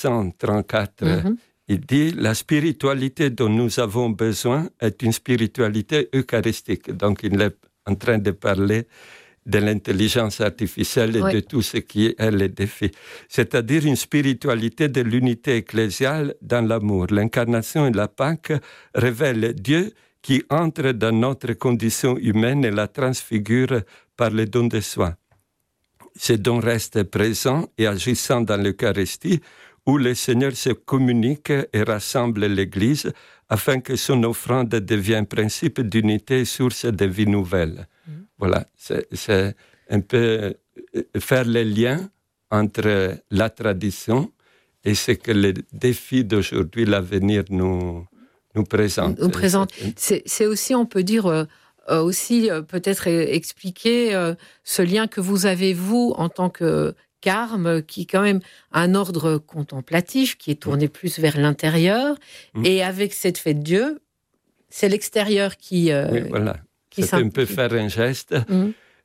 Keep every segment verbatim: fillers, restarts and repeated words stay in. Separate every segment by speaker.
Speaker 1: cent trente-quatre, mm-hmm. il dit « La spiritualité dont nous avons besoin est une spiritualité eucharistique ». Donc, il est en train de parler de l'intelligence artificielle et oui. de tout ce qui est le défi. C'est-à-dire une spiritualité de l'unité ecclésiale dans l'amour. L'incarnation et la Pâque révèlent Dieu qui entre dans notre condition humaine et la transfigure par le don de soi. Ce don reste présent et agissant dans l'Eucharistie, où le Seigneur se communique et rassemble l'Église afin que son offrande devienne principe d'unité et source de vie nouvelle. Mmh. Voilà, c'est, c'est un peu faire les liens entre la tradition et ce que les défis d'aujourd'hui, l'avenir nous, nous présente.
Speaker 2: Nous présente. C'est, c'est aussi, on peut dire, euh, aussi euh, peut-être expliquer euh, ce lien que vous avez, vous, en tant que carme, qui est quand même un ordre contemplatif, qui est tourné plus vers l'intérieur. Mmh. Et avec cette fête de Dieu, c'est l'extérieur qui... Euh,
Speaker 1: oui, voilà. Qui c'est un peu faire un geste mmh.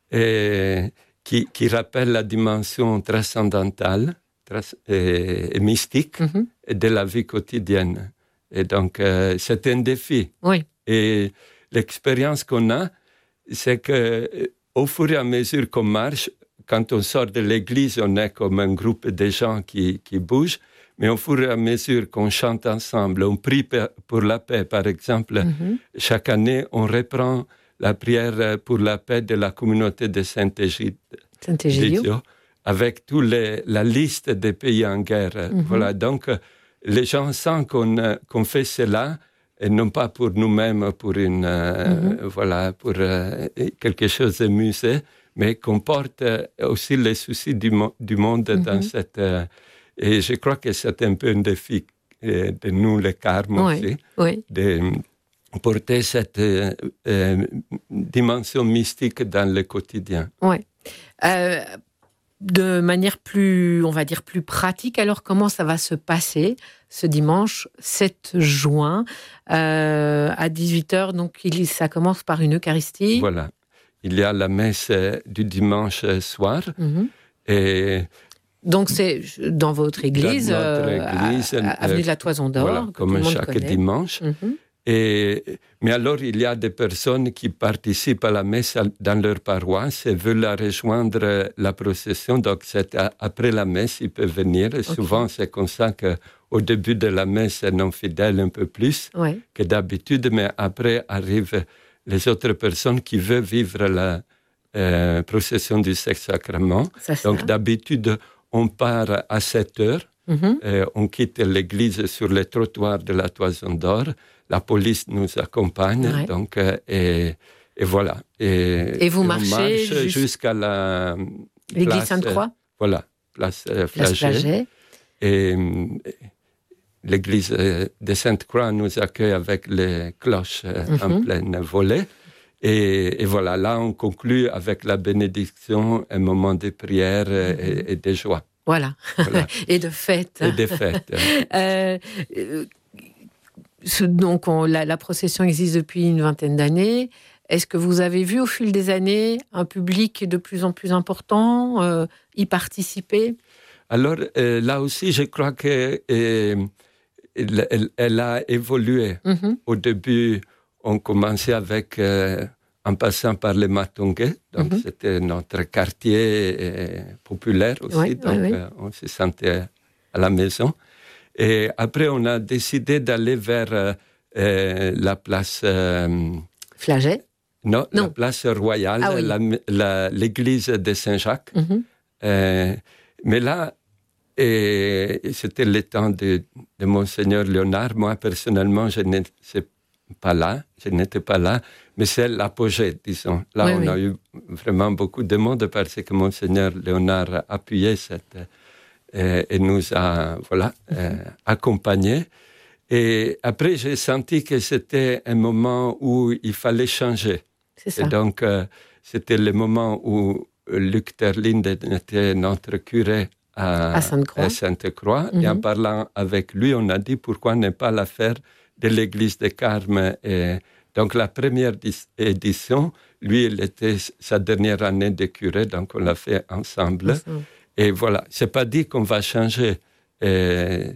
Speaker 1: et, qui, qui rappelle la dimension transcendantale trans, et, et mystique mmh. de la vie quotidienne. Et donc, euh, c'est un défi.
Speaker 2: Oui.
Speaker 1: Et l'expérience qu'on a, c'est qu'au fur et à mesure qu'on marche, quand on sort de l'église, on est comme un groupe de gens qui, qui bougent, mais au fur et à mesure qu'on chante ensemble, on prie pour la paix, par exemple, mm-hmm. chaque année, on reprend la prière pour la paix de la communauté de Saint-Égidio,
Speaker 2: Saint-Égidio.
Speaker 1: avec toute la liste des pays en guerre. Mm-hmm. Voilà, donc, les gens sentent qu'on, qu'on fait cela, et non pas pour nous-mêmes, pour, une, mm-hmm. euh, voilà, pour euh, quelque chose de musée, mais qu'on porte aussi les soucis du, mo- du monde mm-hmm. dans cette... Euh, et je crois que c'est un peu un défi euh, de nous, les carmes
Speaker 2: oui,
Speaker 1: aussi,
Speaker 2: oui.
Speaker 1: de porter cette euh, euh, dimension mystique dans le quotidien.
Speaker 2: Oui. Euh, de manière plus, on va dire, plus pratique, alors comment ça va se passer ce dimanche sept juin euh, à dix-huit heures, donc il, ça commence par une Eucharistie.
Speaker 1: Voilà. Il y a la messe du dimanche soir. Mm-hmm. Et
Speaker 2: donc, c'est dans votre église, dans notre église euh, à, à, avenue de la Toison d'Or.
Speaker 1: Voilà, comme chaque connaît. Dimanche. Mm-hmm. Et, mais alors, il y a des personnes qui participent à la messe dans leur paroisse et veulent rejoindre la procession. Donc, c'est à, après la messe, ils peuvent venir. Et okay. Souvent, c'est comme ça qu'au début de la messe, c'est non fidèle un peu plus ouais. que d'habitude. Mais après, arrivent les autres personnes qui veulent vivre la euh, procession du Saint-Sacrement. Donc, d'habitude, on part à sept heures. Mm-hmm. Euh, on quitte l'église sur le trottoir de la Toison d'Or. La police nous accompagne. Ouais. Donc, euh, et, et voilà. Et,
Speaker 2: et vous
Speaker 1: et
Speaker 2: marchez
Speaker 1: on marche
Speaker 2: jusqu'...
Speaker 1: jusqu'à la...
Speaker 2: L'église
Speaker 1: place,
Speaker 2: Sainte-Croix.
Speaker 1: euh, Voilà, place euh,
Speaker 2: Flagey.
Speaker 1: Flagey. Et... Euh, l'église de Sainte-Croix nous accueille avec les cloches mm-hmm. en pleine volée. Et, et voilà, là, on conclut avec la bénédiction, un moment de prière mm-hmm. et, et de joie.
Speaker 2: Voilà, voilà. Et de fête.
Speaker 1: Et de fête.
Speaker 2: euh, donc, on, la, la procession existe depuis une vingtaine d'années. Est-ce que vous avez vu au fil des années un public de plus en plus important euh, y participer ?
Speaker 1: Alors, euh, là aussi, je crois que... Euh, Elle, elle, elle a évolué. Mm-hmm. Au début, on commençait avec, euh, en passant par les Matongais, donc mm-hmm. c'était notre quartier euh, populaire aussi, oui, donc oui, oui. Euh, on se sentait à la maison. Et après, on a décidé d'aller vers euh, la place... Euh,
Speaker 2: Flagey ?
Speaker 1: Non,
Speaker 2: non,
Speaker 1: la place royale, ah, oui. la, la, l'église de Saint-Jacques. Mm-hmm. Euh, mais là, et c'était le temps de, de Monseigneur Léonard. Moi, personnellement, je n'étais pas là, je n'étais pas là, mais c'est l'apogée, disons. Là, oui, on oui. a eu vraiment beaucoup de monde parce que Monseigneur Léonard a appuyé cette, euh, et nous a, voilà, mm-hmm. euh, accompagnés. Et après, j'ai senti que c'était un moment où il fallait changer.
Speaker 2: C'est ça.
Speaker 1: Et donc, euh, c'était le moment où Luc Terlinde était notre curé à,
Speaker 2: à Sainte-Croix.
Speaker 1: À Sainte-Croix. Mm-hmm. Et en parlant avec lui, on a dit pourquoi ne pas la faire de l'église de Carme. Et donc, la première édition, lui, il était sa dernière année de curé, donc on l'a fait ensemble. Mm-hmm. Et voilà, c'est pas dit qu'on va changer, Et